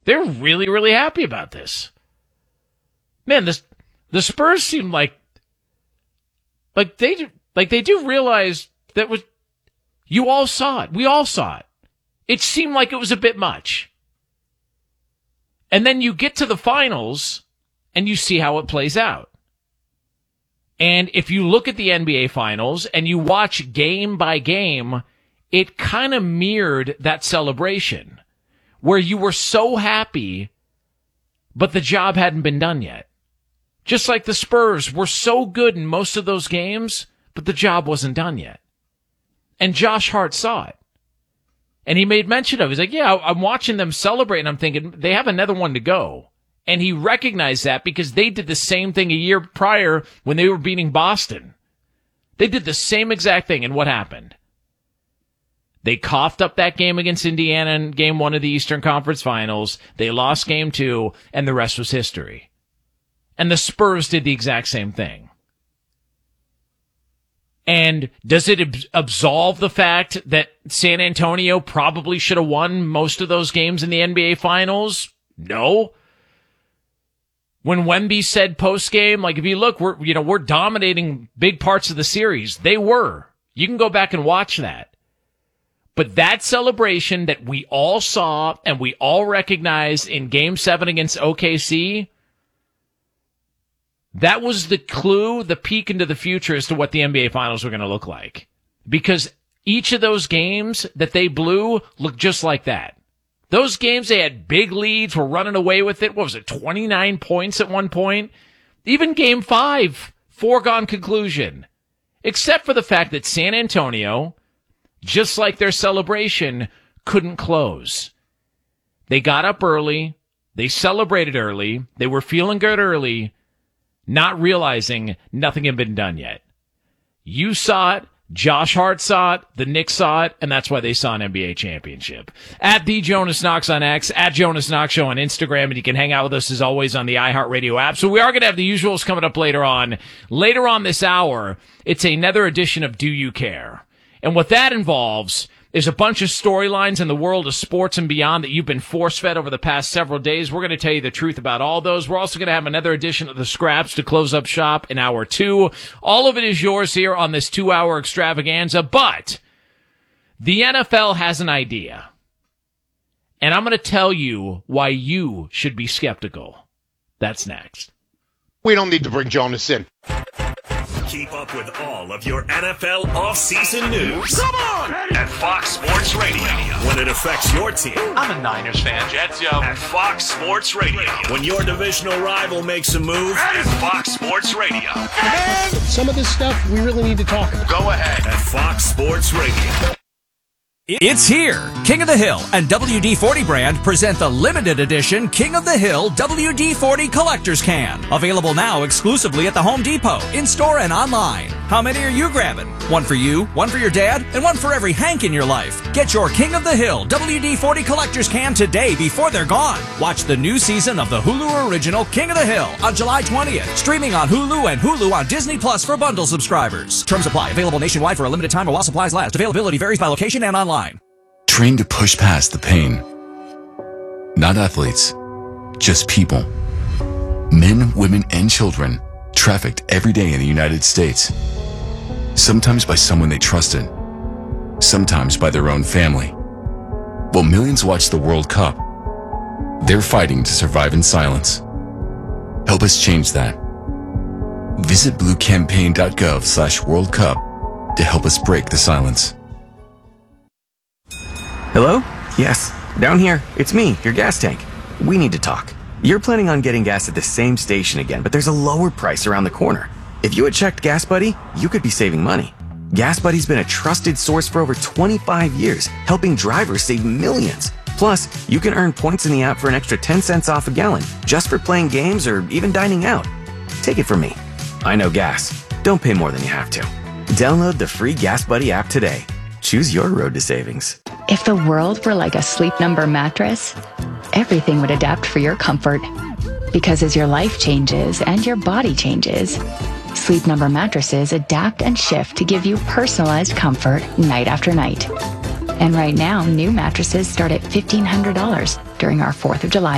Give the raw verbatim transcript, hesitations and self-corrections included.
They're really, really happy about this. Man, this, the Spurs seem like, like they, like they do realize that was, you all saw it. We all saw it. It seemed like it was a bit much. And then you get to the finals and you see how it plays out. And if you look at the N B A finals and you watch game by game, it kind of mirrored that celebration where you were so happy, but the job hadn't been done yet. Just like the Spurs were so good in most of those games, but the job wasn't done yet. And Josh Hart saw it. And he made mention of it. He's like, yeah, I'm watching them celebrate, and I'm thinking, they have another one to go. And he recognized that because they did the same thing a year prior when they were beating Boston. They did the same exact thing, and what happened? They coughed up that game against Indiana in game one of the Eastern Conference Finals. They lost game two, and the rest was history. And the Spurs did the exact same thing. And does it ab- absolve the fact that San Antonio probably should have won most of those games in the N B A Finals? No. When Wemby said post-game, like, if you look, we're, you know, we're dominating big parts of the series. They were. You can go back and watch that. But that celebration that we all saw and we all recognized in Game seven against O K C, that was the clue, the peek into the future as to what the N B A Finals were going to look like. Because each of those games that they blew looked just like that. Those games, they had big leads, were running away with it. What was it, twenty-nine points at one point? Even Game five, foregone conclusion. Except for the fact that San Antonio, just like their celebration, couldn't close. They got up early. They celebrated early. They were feeling good early, not realizing nothing had been done yet. You saw it. Josh Hart saw it, the Knicks saw it, and that's why they saw an N B A championship. At the Jonas Knox on X, at Jonas Knox Show on Instagram, and you can hang out with us as always on the iHeartRadio app. So we are going to have the usuals coming up later on. Later on this hour, it's another edition of Do You Care? And what that involves is a bunch of storylines in the world of sports and beyond that you've been force-fed over the past several days. We're going to tell you the truth about all those. We're also going to have another edition of the Scraps to close up shop in hour two. All of it is yours here on this two-hour extravaganza, but the N F L has an idea. And I'm going to tell you why you should be skeptical. That's next. We don't need to bring Jonas in. Keep up with all of your N F L offseason news. Come on! At Fox Sports Radio. When it affects your team. I'm a Niners fan, Jets, yo. At Fox Sports Radio. When your divisional rival makes a move. At Fox Sports Radio. And some of this stuff we really need to talk about. Go ahead. At Fox Sports Radio. It's here. King of the Hill and W D forty brand present the limited edition King of the Hill W D forty Collector's Can. Available now exclusively at the Home Depot, in-store and online. How many are you grabbing? One for you, one for your dad, and one for every Hank in your life. Get your King of the Hill W D forty Collector's Can today before they're gone. Watch the new season of the Hulu original King of the Hill on July twentieth. Streaming on Hulu and Hulu on Disney Plus for bundle subscribers. Terms apply. Available nationwide for a limited time or while supplies last. Availability varies by location and online. Train to push past the pain. Not athletes, just people. Men, women, and children trafficked every day in the United States. Sometimes by someone they trusted, sometimes by their own family. While millions watch the World Cup, they're fighting to survive in silence. Help us change that. Visit bluecampaign.gov slash World Cup to help us break the silence. Hello? Yes, down here. It's me, your gas tank. We need to talk. You're planning on getting gas at the same station again, but there's a lower price around the corner. If you had checked Gas Buddy, you could be saving money. Gas Buddy's been a trusted source for over twenty-five years, helping drivers save millions. Plus, you can earn points in the app for an extra ten cents off a gallon, just for playing games or even dining out. Take it from me. I know gas. Don't pay more than you have to. Download the free Gas Buddy app today. Choose your road to savings. If the world were like a Sleep Number mattress, everything would adapt for your comfort. Because as your life changes and your body changes, Sleep Number mattresses adapt and shift to give you personalized comfort night after night. And right now, new mattresses start at fifteen hundred dollars during our fourth of July